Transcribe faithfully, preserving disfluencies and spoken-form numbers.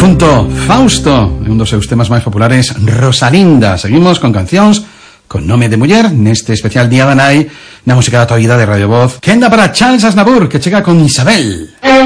difunto Fausto, un dos seus temas máis populares, Rosalinda. Seguimos con cancións con nome de muller neste especial Día da Nai na música da tua vida de Radio Voz. Quenda para Charles Aznavour, que chega con Isabel.